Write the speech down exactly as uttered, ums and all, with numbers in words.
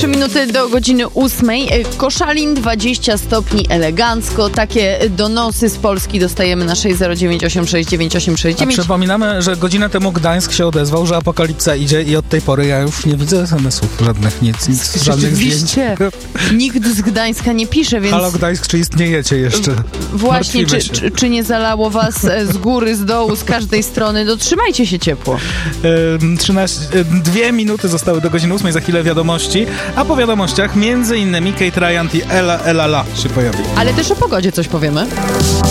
minuty do godziny ósmej. Koszalin dwadzieścia stopni elegancko. Takie donosy z Polski dostajemy na sześć zero dziewięć osiem sześć dziewięć osiem sześć dziewięć. A przypominamy, że godzinę temu Gdańsk się odezwał, że apokalipsa idzie i od tej pory ja już nie widzę es em esów żadnych, nic, nic żadnych zdjęć. Nikt z Gdańska nie pisze, więc... Halo Gdańsk, czy istniejecie jeszcze? Właśnie, czy, czy, czy nie zalało was z góry, z dołu, z każdej strony? Dotrzymajcie się ciepło. Yy, trzynaście, yy, dwie minuty zostały do godziny ósmej, za chwilę wiadomości, a po wiadomościach między innymi Kate Ryan i Ella Ella La się pojawi. Ale też o pogodzie coś powiemy.